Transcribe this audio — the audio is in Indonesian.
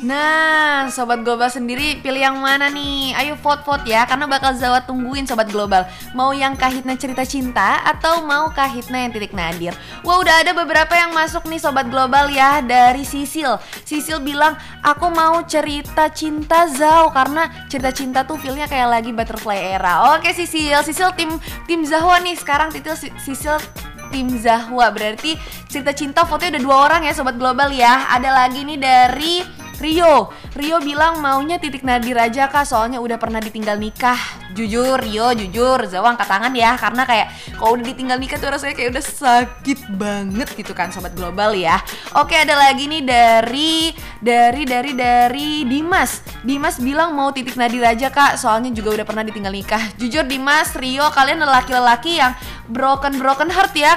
Nah, Sobat Global sendiri pilih yang mana nih? Ayo vote-vote ya, karena bakal Zawa tungguin Sobat Global. Mau yang Kahitna cerita cinta atau mau Kahitna yang titik nadir? Wah, udah ada beberapa yang masuk nih Sobat Global ya. Dari Sisil. Sisil bilang, aku mau cerita cinta Zau, karena cerita cinta tuh feelnya kayak lagi butterfly era. Oke Sisil, Sisil tim Zahwa nih. Sekarang Sisil tim Zahwa, berarti cerita cinta fotonya udah 2 orang ya Sobat Global ya. Ada lagi nih dari Rio bilang maunya titik nadir aja kak, soalnya udah pernah ditinggal nikah. Jujur Rio, Zawa angkat tangan ya, karena kayak kalau udah ditinggal nikah tuh rasanya kayak udah sakit banget gitu kan Sobat Global ya. Oke, ada lagi nih dari Dimas bilang mau titik nadir aja kak, soalnya juga udah pernah ditinggal nikah. Jujur Dimas, Rio, kalian lelaki-lelaki yang broken heart ya,